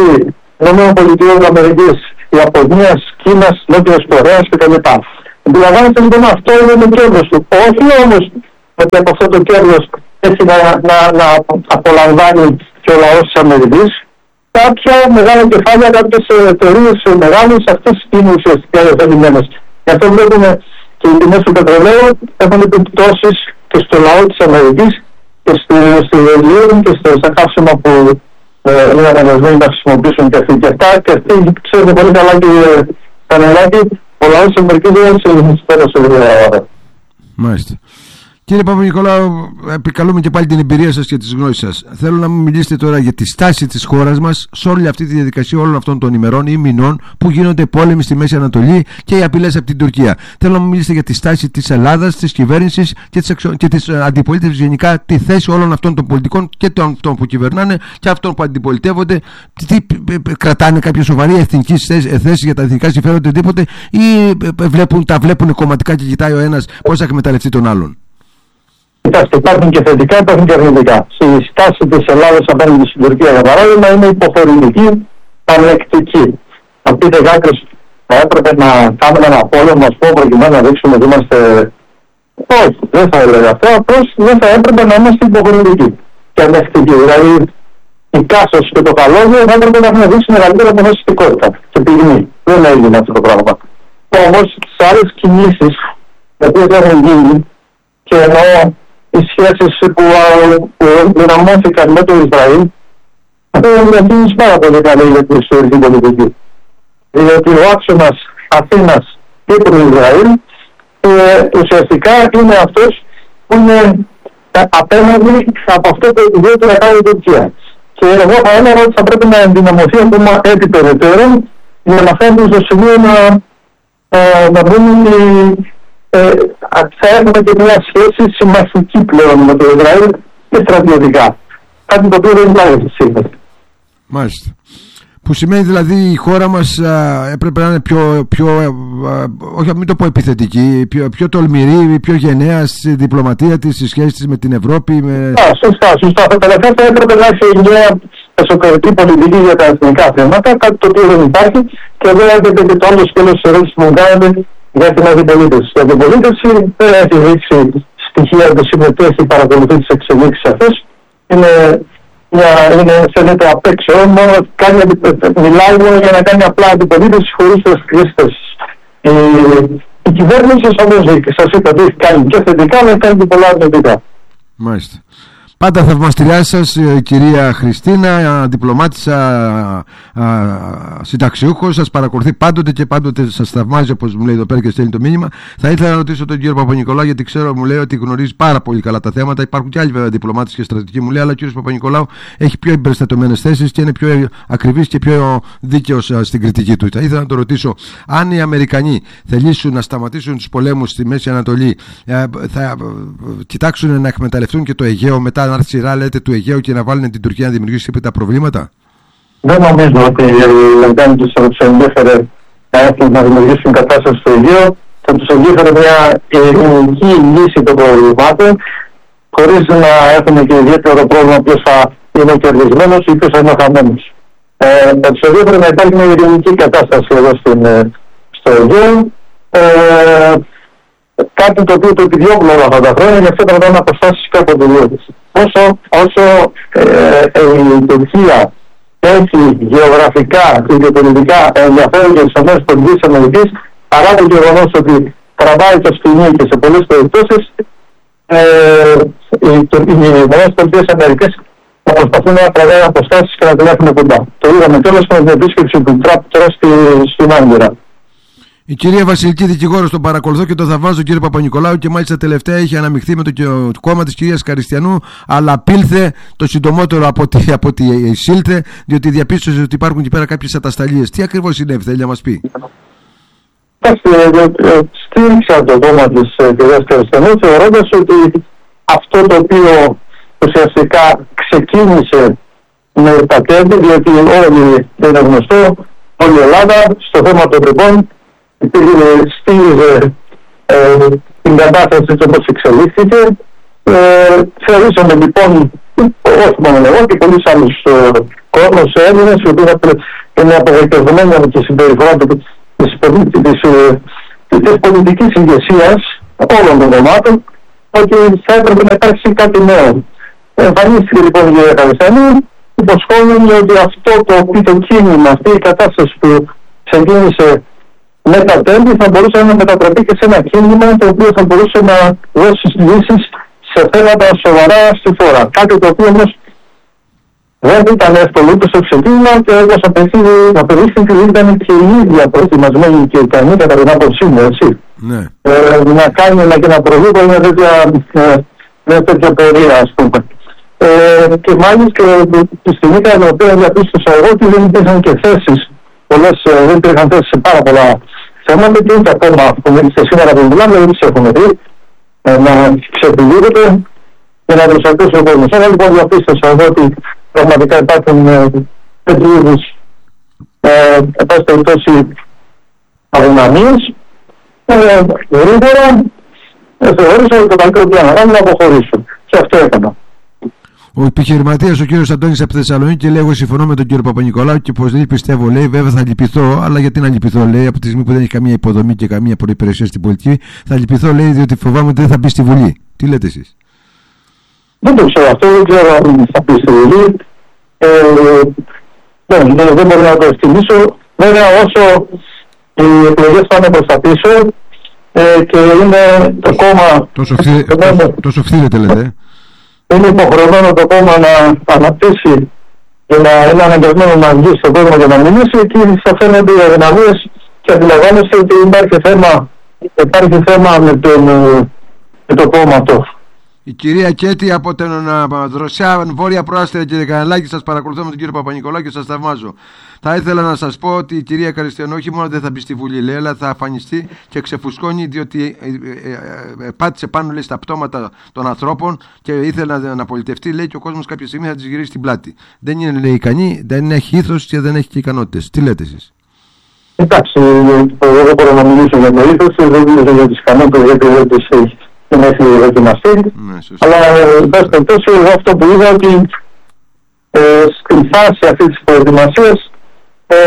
ΗΠΑ, Ιαπωνίας, Κίνας, Νότιας Κορέας κτλ. Αντιλαμβάνεστε λοιπόν αυτό είναι το κέρδος του. Όχι όμως ότι από αυτό το κέρδος έχει να, να, να απολαμβάνει και ο λαός της Αμερικής. Κάποια μεγάλα κεφάλαια, κάποιες εταιρείες μεγάλες, αυτές είναι ουσιαστικά υιοθετημένες. Γι' αυτό βλέπουμε και οι τιμές του πετρελαίου έχουν επιπτώσεις και στο λαό της Αμερικής και στη Ελληνία και στα καύσιμα που ε, είναι αναγκασμένοι να χρησιμοποιήσουν και αυτοί και αυτά. Και αυτοί ξέρετε πολύ καλά, κύριε Κανελάκη, ο λαός της Αμερικής δεν είναι σε ελληνιστικό σε Ελλάδα. Μάλιστα. Κύριε Παπα-Νικολάου, επικαλούμε και πάλι την εμπειρία σας και τις γνώσεις σας. Θέλω να μου μιλήσετε τώρα για τη στάση της χώρας μας σε όλη αυτή τη διαδικασία όλων αυτών των ημερών ή μηνών που γίνονται πόλεμοι στη Μέση Ανατολή και οι απειλές από την Τουρκία. Θέλω να μου μιλήσετε για τη στάση της Ελλάδας, της κυβέρνησης και της, εξο... και της αντιπολίτευσης γενικά, τη θέση όλων αυτών των πολιτικών και των αυτών που κυβερνάνε και αυτών που αντιπολιτεύονται. Τι κρατάνε κάποια σοβαρή εθνική θέση για τα εθνικά συμφέροντα, τίποτε, ή βλέπουν, τα βλέπουν κομματικά και κοιτάει ο ένας πώς θα εκμεταλλευτεί τον άλλον? Κοιτάξτε, υπάρχουν και θετικά, υπάρχουν και αρνητικά. Στη στάση της Ελλάδας απέναντι στην Τουρκία, για παράδειγμα, είναι υποφορητική, πανεκτική. Να πείτε κάποιος, θα έπρεπε να κάνουμε ένα πόλεμο, ας πούμε, προκειμένου να δείξουμε ότι είμαστε. Όχι, δεν θα έλεγα αυτό. Απλώς δεν θα έπρεπε να είμαστε υποφορητικοί και ανεκτικοί. Δηλαδή, η Κάσος και το Καλώδιο θα έπρεπε να έχουν δείξει μεγαλύτερη αποφασιστικότητα και πυγμή. Δεν έγινε αυτό το πράγμα. Όμως, σε άλλες κινήσεις, οι οποίες έχουν γίνει, και εννοώ οι σχέσεις που, που δυναμώθηκαν με το Ισραήλ, αυτό είναι μια πάρα πολύ καλή για την ιστορική πολιτική. Διότι ο άξονας Αθήνας Κύπρου Ισραήλ ε, ουσιαστικά είναι αυτός που είναι απέναντι από αυτό το οποίο του έκανε η Τουρκία. Και εγώ θα έλεγα ότι θα πρέπει να ενδυναμωθεί ακόμα έτσι περαιτέρω για να φέρνει στο σημείο να, ε, να μπουν οι Ε, θα έχουμε και μια σχέση συμμαχική πλέον με το Ισραήλ και στρατιωτικά. Κάτι το οποίο δεν υπάρχει σήμερα. Μάλιστα. Που σημαίνει δηλαδή η χώρα μας α, έπρεπε να είναι πιο, πιο α, όχι μην το πω επιθετική, πιο, πιο τολμηρή, πιο γενναία στη διπλωματία της, στις σχέσεις της με την Ευρώπη. Με... Α, σωστά, σωστά. Θα τελευταία θα έπρεπε να έχει μια εσωτερική πολιτική για τα εθνικά θέματα, κάτι το οποίο δεν υπάρχει. Και εδώ έρχεται και το άλλο σκέλος της ερώτησης που μου κάνετε για την αντιπολίτευση. Η αντιπολίτευση δεν έχει δείξει στοιχεία που συμμετέχει, παρακολουθεί τις εξελίξεις αυτές. Είναι, μια, είναι φαίνεται απ' έξω, μόνο κάνει, μιλάει μόνο για να κάνει απλά αντιπολίτευση χωρίς δραστηριές θέσεις. Η, η κυβέρνηση, όπως σας είπα, έχει κάνει και θετικά, αλλά κάνει και πολλά αρνητικά. Μάλιστα. Πάντα θαυμαστηριά σας, κυρία Χριστίνα, διπλωμάτισσα, συνταξιούχος, σας παρακολουθεί πάντοτε και πάντοτε σας θαυμάζει, όπως μου λέει εδώ πέρα και στέλνει το μήνυμα. Θα ήθελα να ρωτήσω τον κύριο Παπα-Νικολάου, γιατί ξέρω, μου λέει ότι γνωρίζει πάρα πολύ καλά τα θέματα. Υπάρχουν και άλλοι βέβαια διπλωμάτες και στρατηγικοί, μου λέει, αλλά ο κύριος Παπα-Νικολάου έχει πιο εμπεριστατωμένες θέσεις και είναι πιο ακριβής και πιο δίκαιος στην κριτική του. Θα ήθελα να το ρωτήσω, αν οι Αμερικανοί θελήσουν να σταματήσουν τους πολέμους στη Μέση Ανατολή, θα κοιτάξουν να εκμεταλλευτούν και το Αιγαίο μετά να έρθει σειρά, λέτε, του Αιγαίου και να βάλουν την Τουρκία να δημιουργήσει τα προβλήματα? Δεν νομίζω ότι οι Αμερικάνοι τους ενδιαφέρε να έρθουν να δημιουργήσουν κατάσταση στο Αιγαίο. Θα τους ενδιαφέρε μια ειρηνική λύση των προβλημάτων, χωρίς να έχουν και ιδιαίτερο πρόβλημα ποιος θα είναι κερδισμένος ή ποιος θα είναι χαμένος. Ε, θα τους ενδιαφέρε να υπάρχει μια ειρηνική κατάσταση εδώ στην, στο Αιγαίο. Ε, κάτι το οποίο το επιδιώκουμε όλα αυτά τα χρόνια, γι' αυτό πρέπει να αποστάσεις και από το δύο. Όσο, όσο ε, ε, η Τουρκία έχει γεωγραφικά και γεωπολιτικά ενδιαφέρον για τις ΗΠΑ, παρά το γεγονός ότι τραβάει το σκηνή και σε πολλές περιπτώσεις, ε, οι ΗΠΑ θα προσπαθούν να τραβάει αποστάσεις και να την έχουν κοντά. Το είδαμε κιόλας με την επίσκεψη του Τραμπ τώρα στη, στην Άγκυρα. Η κυρία Βασιλική, δικηγόρος, τον παρακολουθώ και τον θαυμάζω, κύριε Παπα-Νικολάου, και μάλιστα τελευταία είχε αναμειχθεί με το κόμμα της κυρίας Καριστιανού, αλλά απήλθε το συντομότερο από ότι, από ότι εισήλθε, διότι διαπίστωσε ότι υπάρχουν εκεί πέρα κάποιες ατασταλίες. Τι ακριβώς συνέβη, θέλει να μας πει? Στήριξα το κόμμα της κυρίας Καριστιανού, θεωρώντας ότι αυτό το οποίο ουσιαστικά ξεκίνησε με τα κέρδη, διότι όλοι είναι γνωστό, όλη η Ελλάδα στο θέμα των ρηπών στήριζε ε, την κατάσταση όπως εξελίχθηκε. Ε, θεωρήσαμε λοιπόν, όχι μόνο εγώ και πολλοί άλλους ε, κόσμος, Έλληνες, οι οποίοι είναι απογοητευμένοι με τη συμπεριφορά της, της, της, της πολιτικής ηγεσίας όλων των κομμάτων, ότι θα έπρεπε να υπάρξει κάτι νέο. Εμφανίστηκε λοιπόν η κυρία Καριστιανού, υποσχόμενοι ότι αυτό το οποίο κίνημα, αυτή η κατάσταση που ξεκίνησε με τα τέλη θα μπορούσε να μετατραπεί και σε ένα κίνημα το οποίο θα μπορούσε να δώσει λύσεις σε θέματα σοβαρά στη χώρα. Κάτι το οποίο όμως δεν ήταν εύκολο ούτε στο ξεκίνημα και όπως απεδείχθηκε ήταν και η ίδια προετοιμασμένη και ικανή κατά την άποψή μου, έτσι. Ναι. Ε, να κάνει ένα και να προβεί μια τέτοια, μια τέτοια πορεία, ας πούμε. Ε, και μάλιστα τη στιγμή κατά την οποία διαπίστωσα εγώ ότι δεν υπήρχαν και θέσεις, πολλές, δεν υπήρχαν θέσεις σε πάρα πολλά θέματα και ούτε ακόμα σε σήμερα που μιλάμε δεν τις έχουν δει ε, να ξεπηδίγονται και να τους ακούσει ο κόσμος. Άρα λοιπόν διαπίστωσα εδώ ότι πραγματικά υπάρχουν τέτοιου είδους εν πάση περιπτώσει αδυναμίες. Ε, γρήγορα ε, θεώρησα ότι το καλύτερο που να να αποχωρήσω και αυτό έκανα. Ο επιχειρηματίας, ο κύριος Αντώνης από τη Θεσσαλονίκη, λέει: εγώ συμφωνώ με τον κύριο Παπα-Νικολάου και πως δεν πιστεύω, λέει, βέβαια θα λυπηθώ, αλλά γιατί να λυπηθώ, λέει, από τη στιγμή που δεν έχει καμία υποδομή και καμία προϋπηρεσία στην πολιτική, θα λυπηθώ, λέει, διότι φοβάμαι ότι δεν θα μπει στη Βουλή. Τι λέτε εσείς? Δεν το ξέρω αυτό, δεν ξέρω αν θα μπει στη Βουλή. Ε, δεν, δεν, δεν μπορώ να το εκτιμήσω. Βέβαια, όσο οι εκλογές πάνε προς τα πίσω ε, και είναι το κόμμα. Τόσο φθήρεται, λέτε. Είναι υποχρεωμένο το κόμμα να αναπτύσσει και να είναι αναγκασμένο να βγει στον κόσμο και να μιλήσει. Εκεί θα φαίνονται οι αδυναμίες και αντιλαμβάνεστε ότι υπάρχει θέμα, υπάρχει θέμα με, τον, με το κόμμα αυτό. Η κυρία Κέτη από την Δροσιά, Βόρεια Προάστια, κύριε Κανελάκη, σας παρακολουθώ με τον κύριο Παπα-Νικολάου και σας θαυμάζω. Θα ήθελα να σας πω ότι η κυρία Καριστιανού όχι μόνο δεν θα μπει στη Βουλή, λέει, αλλά θα αφανιστεί και ξεφουσκώνει, διότι ε, ε, ε, πάτησε πάνω, λέει, στα πτώματα των ανθρώπων και ήθελε να, να πολιτευτεί, λέει, και ο κόσμος κάποια στιγμή θα της γυρίσει την πλάτη. Δεν είναι, λέει, ικανή, δεν έχει ήθος και δεν έχει και ικανότητες. Τι λέτε εσείς? Εντάξει, εγώ δεν μπορώ να μιλήσω για το ήθος, δεν μιλήσω για τις ικανότητες, γιατί δεν τις έχει. Δεν έχει δοκιμαστεί, ναι, αλλά εν πάση περιπτώσει εγώ αυτό που είδα ότι ε, στην φάση αυτή της προετοιμασίας ε,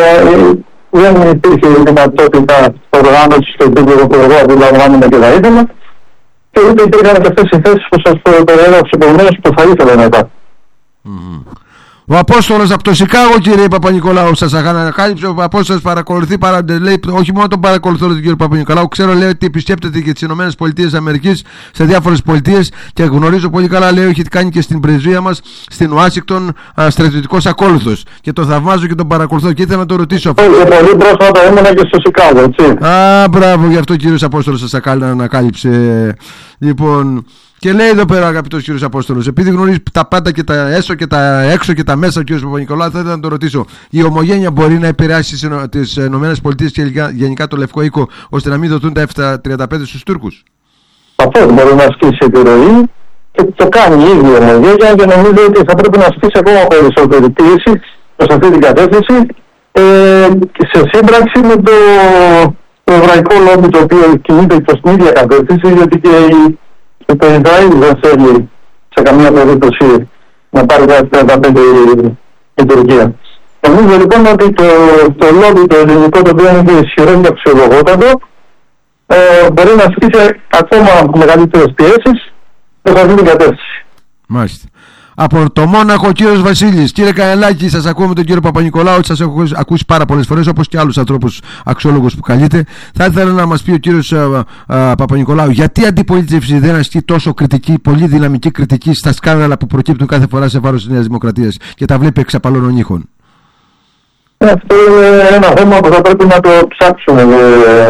δεν υπήρχε δυνατότητα οργάνωσης στο επίπεδο που εγώ αντιλαμβάνομαι και θα ήθελα και ούτε υπήρχαν και αυτές οι θέσεις που σας περιέγραψα προηγουμένως που θα ήθελα να υπάρχουν. Mm-hmm. Ο Απόστολος από το Σικάγο, κύριε Παπα-Νικολάου, σας ανακάλυψε. Ο Απόστολος παρακολουθεί, παρα, λέει, όχι μόνο τον παρακολουθώ τον κύριο Παπα-Νικολάου, ξέρω, λέει, ότι επισκέπτεται και τις ΗΠΑ σε διάφορες πολιτείες και γνωρίζω πολύ καλά, λέει, έχει κάνει και στην πρεσβεία μας στην Ουάσιγκτον στρατιωτικός ακόλουθος. Και τον θαυμάζω και τον παρακολουθώ και ήθελα να το ρωτήσω. Αυτό. Και πολύ πρόσφατα έμενα και στο Σικάγο, έτσι. Α, μπράβο, γι' αυτό ο κύριος Απόστολος σας ανακάλυψε. Λοιπόν. Και λέει εδώ πέρα, αγαπητός κύριος Απόστολος, επειδή γνωρίζει τα πάντα και τα έσω και τα έξω και τα μέσα ο κύριος Παπα-Νικολάου, θα ήθελα να το ρωτήσω. Η ομογένεια μπορεί να επηρεάσει τις ΗΠΑ και γενικά το Λευκό Οίκο, ώστε να μην δοθούν τα εφ τριάντα πέντε στους Τούρκους? Αυτό μπορεί να ασκήσει επιρροή και το κάνει η ίδια η ομογένεια και νομίζω ότι θα πρέπει να ασκήσει ακόμα περισσότερη πίεση προς αυτή την κατεύθυνση ε, σε σύμπραξη με το, το εβραϊκό λόμπι το οποίο κινείται προς την ίδια κατεύθυνση, γιατί και η Και το Ισραήλ δεν θέλει σε καμία περίπτωση να πάρει τα εφ τριάντα πέντε η Τουρκία. Νομίζω λοιπόν ότι το, το λόμπι το ελληνικό, το οποίο είναι ισχυρό και αξιολογότατο, ε, μπορεί να ασκήσει ακόμα μεγαλύτερες πιέσεις προς αυτή την κατεύθυνση. Μάλιστα. Από το Μόναχο, ο κύριος Βασίλης. Κύριε Κανελάκη, σας ακούω με τον κύριο Παπα-Νικολάου, σας έχω ακούσει πάρα πολλές φορές, όπως και άλλους ανθρώπους αξιόλογους που καλείτε. Θα ήθελα να μας πει ο κύριος Παπα-Νικολάου, γιατί η αντιπολίτευση δεν ασκεί τόσο κριτική, πολύ δυναμική κριτική στα σκάνδαλα που προκύπτουν κάθε φορά σε βάρος της Νέας Δημοκρατίας και τα βλέπει εξ απαλών ήχων? Αυτό είναι ένα θέμα που θα πρέπει να το ψάξουμε.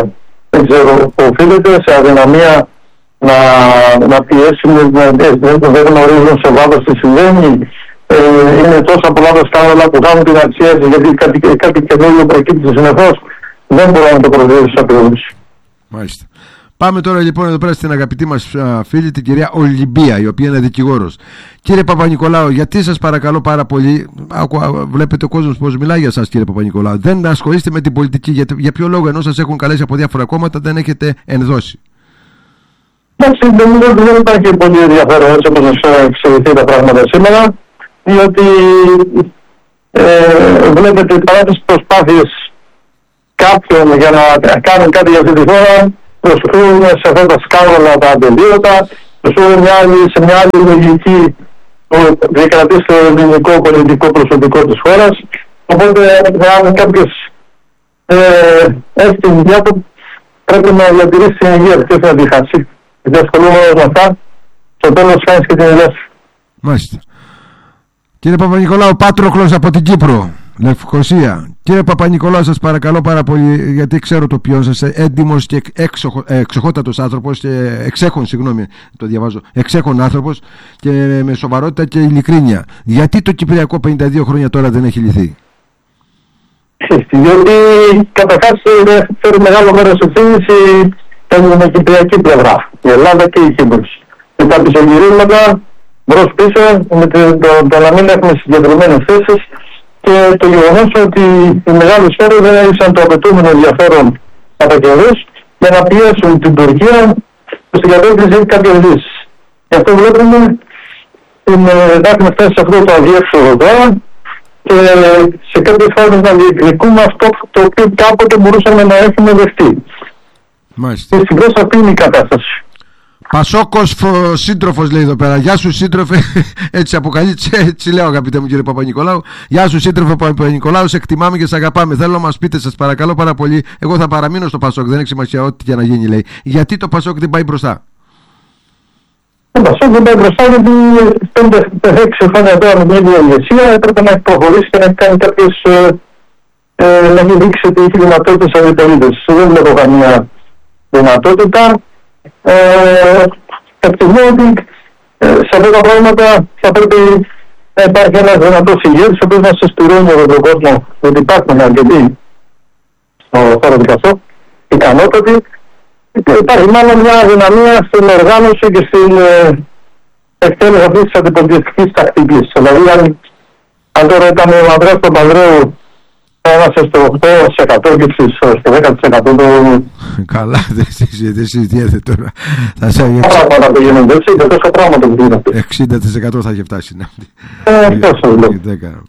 δεν ξέρω, οφείλεται σε αδυναμία να, να πιέσουν, δεν γνωρίζουν σε βάθος τι συμβαίνει. Ε, είναι τόσα πολλά τα σκάνδαλα που κάνουν την αξία γιατί κάτι, κάτι καινούριο προκύπτει συνεχώς. Δεν μπορώ να το προσδιορίσω ακριβώς. Μάλιστα. Πάμε τώρα λοιπόν εδώ πέρα στην αγαπητή μας φίλη, την κυρία Ολυμπία, η οποία είναι δικηγόρος. Κύριε Παπα-Νικολάου, γιατί σας παρακαλώ πάρα πολύ, βλέπετε ο κόσμος πως μιλάει για σας, κύριε Παπα-Νικολάου, δεν ασχολείστε με την πολιτική? Για, για ποιο λόγο, ενώ σας έχουν καλέσει από διάφορα κόμματα, δεν έχετε ενδώσει? Εντάξει, δεν υπάρχει πολύ ενδιαφέρον έτσι όπως να εξελιχθεί τα πράγματα σήμερα, διότι ε, βλέπετε παρά τις προσπάθειες κάποιον για να κάνουν κάτι για αυτή τη χώρα, προσφύγουν σε αυτά τα σκάνδαλα τα αντελείωτα, προσφύγουν σε μια άλλη λογική που διακρατεί στο ελληνικό πολιτικό προσωπικό της χώρας. Οπότε, αν κάποιος ε, έχει την υγεία του, πρέπει να διατηρήσει την υγεία του και να τη χάσει. Γιατί ασχολούμενος με αυτά, στο τέλος χάνεις και την υγεία σου. Μάλιστα. Κύριε Παπα-Νικολάου, Πάτροκλος από την Κύπρο, Λευκοσία. Κύριε Παπα-Νικολάου, σας παρακαλώ πάρα πολύ, γιατί ξέρω το ποιόν σας, έντιμος και έξοχο, εξοχότατος άνθρωπος, και εξέχον, συγγνώμη, το διαβάζω, εξέχον άνθρωπος και με σοβαρότητα και ειλικρίνεια. Γιατί το Κυπριακό πενήντα δύο χρόνια τώρα δεν έχει λυθεί? Διότι καταρχάς φέρει μεγάλο μέρος ευθύνης η κυπριακή πλευρά, η Ελλάδα και η Κύπρος. Με τα πισωγυρίσματα μπρος πίσω, με το, το, το να μην έχουμε συγκεντρωμένες θέσεις και το γεγονός ότι οι μεγάλες χώρες δεν έδειξαν το απαιτούμενο ενδιαφέρον κατά καιρούς για να πιέσουν την Τουρκία στην κατεύθυνση κάποιες λύσεις. Γι' αυτό βλέπουμε την έχουμε φτάσει σε αυτό το αδιέξοδο τώρα και σε κάποιες φορές να διεκδικούμε αυτό το οποίο κάποτε μπορούσαμε να έχουμε δεχτεί. Μάλιστα. Και στην αυτή είναι η κατάσταση. Πασόκος σύντροφος λέει εδώ πέρα. Γεια σου σύντροφε. Έτσι αποκαλείται, έτσι λέω αγαπητέ μου κύριε Παπα-Νικολάου. Γεια σου σύντροφε Παπα-Νικολάου, σε εκτιμάμε και σε αγαπάμε. Θέλω να μας πείτε, σας παρακαλώ πάρα πολύ. Εγώ θα παραμείνω στο Πασόκ, δεν έχει σημασία ό,τι και να γίνει, λέει. Γιατί το Πασόκ δεν πάει μπροστά? Το Πασόκ δεν πάει μπροστά γιατί πέντε έξι χρόνια τώρα με την ίδια ηγεσία έπρεπε να έχει προχωρήσει και να έχει κάνει κάποιες. Ε, να έχει δείξει ότι έχει δυνατότητες αντιπολίτευσης. Δεν βλέπω καμία δυνατότητα. Ε, εκτιμώ ότι ε, σε αυτά τα πράγματα θα πρέπει να υπάρχει ένας δυνατός ηγέτης ο οποίος να συσπηρώνει όλο τον κόσμο, ότι υπάρχουν αρκετοί στο χώρο του Πασόκ, ικανότατοι, και υπάρχει μάλλον μια αδυναμία στην οργάνωση και στην ε, εκτέλεση αυτής της αντιπολιτευτικής τακτικής. Δηλαδή αν, αν τώρα ήταν ο Ανδρέας Παπανδρέου πέρασε στο οκτώ τοις εκατό και στο δέκα τοις εκατό του. Καλά, δεν συζητιέται τώρα. Θα σε πράγματα που γίνονται έτσι και τόσο πράγματα που γίνονται. εξήντα τοις εκατό θα έχει φτάσει. Ε, τόσο λέω.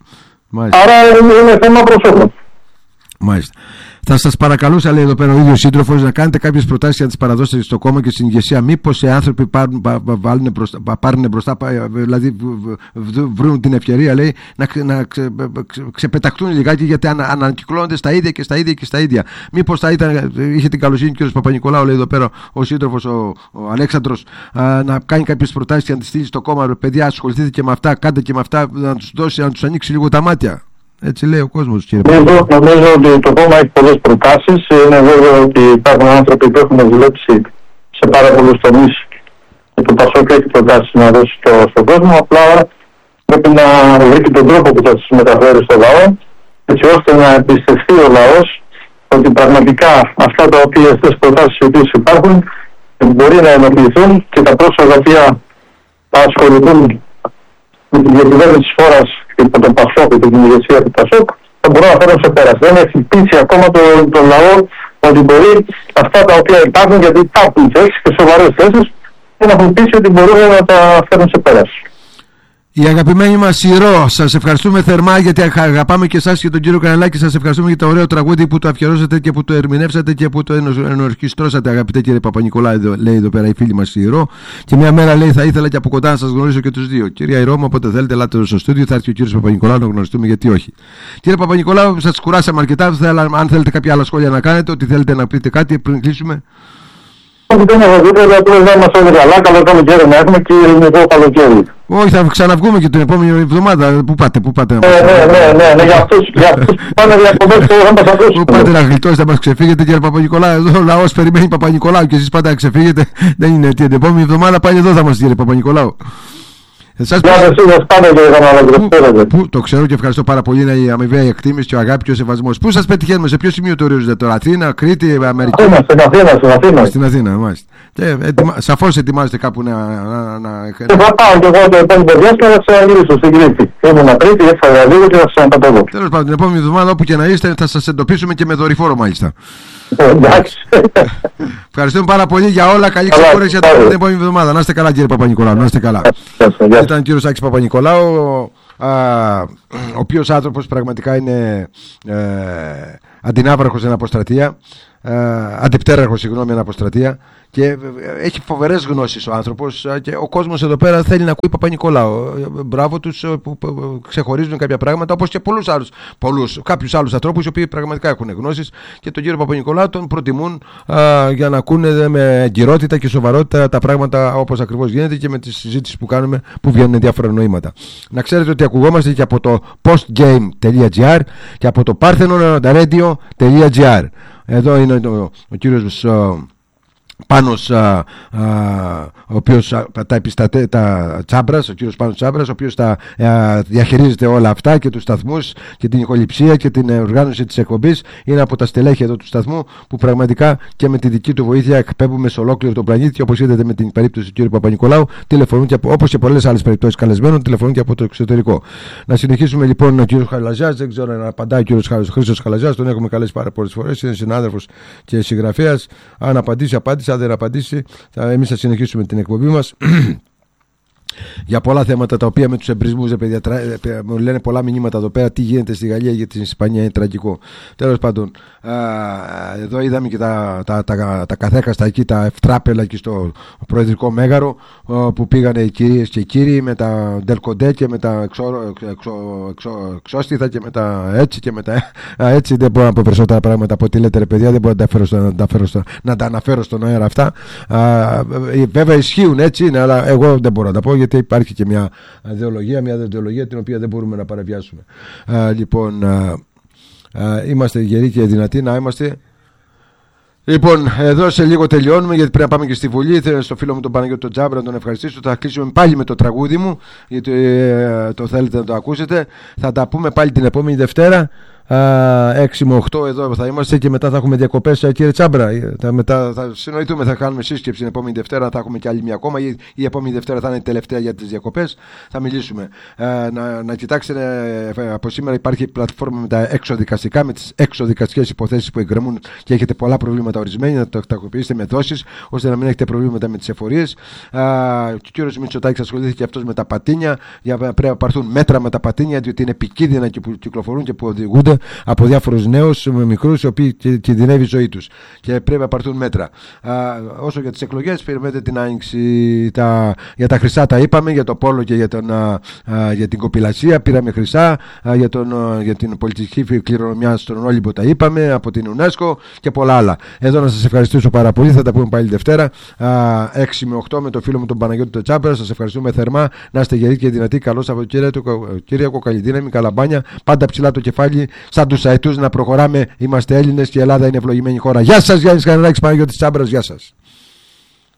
Άρα είναι θέμα προσώπων. Μάλιστα. Θα σας παρακαλούσα, λέει εδώ πέρα ο ίδιος σύντροφος, να κάνετε κάποιες προτάσεις για τις παραδόσεις στο κόμμα και στην ηγεσία. Μήπως οι άνθρωποι πάρουν, βάλουν μπροστά, πάρουν μπροστά, δηλαδή βρουν την ευκαιρία, λέει, να, να ξε, ξε, ξεπεταχτούν λιγάκι, γιατί ανα, ανακυκλώνονται στα ίδια και στα ίδια και στα ίδια. Μήπως θα ήταν, είχε την καλοσύνη ο κ. Παπα-Νικολάου, λέει εδώ πέρα ο σύντροφος, ο, ο Αλέξανδρος, α, να κάνει κάποιες προτάσεις και να τις στείλει στο κόμμα. Παιδιά, ασχοληθείτε και με αυτά, κάντε και με αυτά, να τους δώσει, να τους ανοίξει λίγο τα μάτια. Έτσι λέει ο κόσμος, κύριε. Νομίζω, νομίζω ότι το κόμμα έχει πολλές προτάσεις. Είναι βέβαιο ότι υπάρχουν άνθρωποι που έχουν δουλέψει σε πάρα πολλούς τομείς και το Πασόκ έχει προτάσεις να δώσει στο, στον κόσμο. Απλά πρέπει να βρει και τον τρόπο που θα τις μεταφέρει στο λαό, έτσι ώστε να εμπιστευτεί ο λαός ότι πραγματικά αυτά τα οποία αυτές τις προτάσεις οι οποίες υπάρχουν μπορεί να ενοποιηθούν και τα πρόσωπα τα οποία θα ασχοληθούν με την διακυβέρνηση της χώρας και με τον Πασόκ και την ηγεσία του Πασόκ θα μπορούν να φέρουν σε πέρας. Δεν έχει πείσει ακόμα τον το λαό ότι μπορεί αυτά τα οποία υπάρχουν, γιατί υπάρχουν θέσεις και σοβαρές θέσεις, και να έχουν πείσει ότι μπορούν να τα φέρουν σε πέρας. Η αγαπημένη μας Ηρώ, σας ευχαριστούμε θερμά γιατί αγαπάμε και εσάς και τον κύριο Κανελάκη. Σας ευχαριστούμε για το ωραίο τραγούδι που το αφιερώσατε και που το ερμηνεύσατε και που το ενορχιστρώσατε, αγαπητέ κύριε Παπα-Νικολάου, λέει εδώ πέρα η φίλη μας Ηρώ. Και μια μέρα λέει θα ήθελα και από κοντά να σας γνωρίσω και τους δύο. Κυρία Ηρώ, όποτε θέλετε, ελάτε στο στούντιο, θα έρθει ο κύριος Παπα-Νικολάου να γνωριστούμε, γιατί όχι. Κύριε Παπα-Νικολάου, σας κουράσαμε αρκετά. Αν θέλετε κάποια άλλα σχόλια να κάνετε, ότι θέλετε να πείτε κάτι πριν κλείσουμε. Όχι, δεν έχω τίποτα, απλώς να είμαστε όλοι καλά, καλό καλοκαίρι να έχουμε και ελληνικό καλοκαίρι. Όχι, θα ξαναβγούμε και την επόμενη εβδομάδα. Πού πάτε, πού πάτε. Ναι, ναι, ναι, ναι, για αυτούς που πάνε διακοπές και θα μας ακούσουν. Πού πάτε να γλιτώσετε, να μας ξεφύγετε, κύριε Παπα-Νικολάου. Εδώ ο λαός περιμένει Παπα-Νικολάου και εσείς πάτε να ξεφύγετε. Δεν είναι την επόμενη εβδομάδα πάλι εδώ θα είμαστε, κύριε Παπα-Νικολάου. Εσάς που, το ξέρω και ευχαριστώ πάρα πολύ. Είναι η αμοιβαία εκτίμηση και ο αγάπη και ο σεβασμός. Πού σας πετυχαίνουμε, σε ποιο σημείο το ορίζετε τώρα, Αθήνα, Κρήτη, Αμερική? Αθήνα, στην Αθήνα, στην Αθήνα. Στην Αθήνα, μάλιστα. Και ετοιμα... σαφώς ετοιμάζετε κάπου να. να, να... Και θα πάω και εγώ το επόμενο διάστημα να ξαναγυρίσω στην Κρήτη. Ήμουν Κρήτη, έφαγα λίγο και θα ξαναπατώ εδώ. Τέλος πάντων, την επόμενη εβδομάδα όπου και να είστε θα σας εντοπίσουμε και με δορυφόρο μάλιστα. Εντάξει. Ευχαριστούμε πάρα πολύ για όλα. Καλή ξεκούραση για την επόμενη εβδομάδα. Να είστε καλά, κύριε Παπα-Νικολάου. Να είστε καλά. Ήταν ο κύριος Άκης Παπα-Νικολάου, ο οποίος άνθρωπος πραγματικά είναι ε, αντινάβραχος εν αποστρατεία, ε, αντιπτέραρχος, συγγνώμη, εν αποστρατεία, και έχει φοβερές γνώσεις ο άνθρωπος και ο κόσμος εδώ πέρα θέλει να ακούει Παπα-Νικολάου. Μπράβο τους που ξεχωρίζουν κάποια πράγματα, όπως και πολλούς άλλους, πολλούς, κάποιους άλλους ανθρώπους οι οποίοι πραγματικά έχουν γνώσεις και τον κύριο Παπα-Νικολάου τον προτιμούν α, για να ακούνε με εγκυρότητα και σοβαρότητα τα πράγματα όπως ακριβώς γίνεται και με τις συζήτησεις που κάνουμε που βγαίνουν διάφορα νοήματα. Να ξέρετε ότι ακουγόμαστε και από το postgame.gr και από το parthenon.radio.gr. Εδώ είναι ο, ο κύριος ο, Πάνος, α, α, ο οποίος α, τα επιστατε, τα Τσάμπρας, ο κύριος Πάνος Τσάμπρας, ο οποίος τα α, διαχειρίζεται όλα αυτά και τους σταθμούς και την ηχοληψία και την οργάνωση της εκπομπής. Είναι από τα στελέχη εδώ του σταθμού που πραγματικά και με τη δική του βοήθεια εκπέμπουμε σε ολόκληρο τον πλανήτη. Και όπως είδατε με την περίπτωση του κύριου Παπα-Νικολάου, τηλεφωνούν και από, όπως και πολλές άλλες περιπτώσεις καλεσμένων, τηλεφωνούν και από το εξωτερικό. Να συνεχίσουμε λοιπόν ο κύριος Χαλαζιάς. Δεν ξέρω να απαντάει ο κύριος Χρήστος Χαλαζιάς, τον έχουμε καλέσει πάρα πολλές φορές. Είναι συνάδελφος και συγγραφέας. Αν απαντήσει, απάντησε. Αν δεν απαντήσει, θα, εμείς θα συνεχίσουμε την εκπομπή μας για πολλά θέματα τα οποία με τους εμπρισμούς, παιδιά, τρα... μου λένε πολλά μηνύματα εδώ πέρα τι γίνεται στη Γαλλία για την Ισπανία, είναι τραγικό. Τέλος πάντων, α, εδώ είδαμε και τα, τα, τα, τα, τα καθέκαστα εκεί, τα ευτράπελα εκεί στο Προεδρικό Μέγαρο, που πήγανε οι κυρίες και οι κύριοι με τα ντελκοντέ και με τα εξώ, εξώ, εξώ, εξώστιθα και με τα έτσι και με τα έτσι. Δεν μπορώ να πω περισσότερα πράγματα από ό,τι λέτε, ρε παιδιά, δεν μπορώ να τα, φέρω στο, να, τα φέρω στο, να τα αναφέρω στον αέρα αυτά. Α, βέβαια ισχύουν, έτσι είναι, αλλά εγώ δεν μπορώ να τα πω γιατί υπάρχει και μια ιδεολογία, μια ιδεολογία την οποία δεν μπορούμε να παραβιάσουμε. Α, λοιπόν, α, α, είμαστε γεροί και δυνατοί να είμαστε. Λοιπόν, εδώ σε λίγο τελειώνουμε γιατί πρέπει να πάμε και στη Βουλή. Στο φίλο μου τον Παναγιώτη τον Τζάμπρα να τον ευχαριστήσω. Θα κλείσουμε πάλι με το τραγούδι μου, γιατί ε, το θέλετε να το ακούσετε. Θα τα πούμε πάλι την επόμενη Δευτέρα. έξι με οκτώ εδώ θα είμαστε και μετά θα έχουμε διακοπές, κύριε Τσάμπρα. Θα, μετά, θα συνοηθούμε, θα κάνουμε σύσκεψη την επόμενη Δευτέρα. Θα έχουμε και άλλη μια ακόμα. Η, η επόμενη Δευτέρα θα είναι η τελευταία για τις διακοπές. Θα μιλήσουμε. Α, να, να κοιτάξετε, από σήμερα υπάρχει πλατφόρμα με τα εξωδικαστικά, με τις εξωδικαστικές υποθέσεις που εκκρεμούν και έχετε πολλά προβλήματα ορισμένοι. Να το τακτοποιήσετε με δόσεις ώστε να μην έχετε προβλήματα με τις εφορίες. Α, και ο κύριος Μητσοτάκης ασχολήθηκε και αυτός με τα πατίνια. Για, πρέπει να πάρθουν μέτρα με τα πατίνια, διότι είναι επικίνδυνα και που κυκλοφορούν και που οδηγούνται από διάφορους νέους με μικρούς οι οποίοι κινδυνεύει η ζωή τους και πρέπει να πάρθουν μέτρα. Α, όσο για τις εκλογές, περιμένετε την άνοιξη. Τα, για τα χρυσά τα είπαμε, για το πόλο και για, τον, α, α, για την κοπηλασία πήραμε χρυσά, α, για, τον, α, για την πολιτική κληρονομιά στον Όλυμπο τα είπαμε από την UNESCO και πολλά άλλα. Εδώ να σας ευχαριστήσω πάρα πολύ. Θα τα πούμε πάλι Δευτέρα α, έξι με οκτώ με το φίλο μου τον Παναγιώτη τον Τσάμπρα. Σας ευχαριστούμε θερμά. Να είστε γεροί και δυνατοί. Καλό Σαββατοκύριακο, καλή δύναμη, καλαμπάνια. Πάντα ψηλά το κεφάλι. Σαν τους αετούς να προχωράμε. Είμαστε Έλληνες και η Ελλάδα είναι ευλογημένη χώρα. Γεια σας, Γιάννης Κανελάκης, Παναγιώτης Τσάμπρας, γεια σας.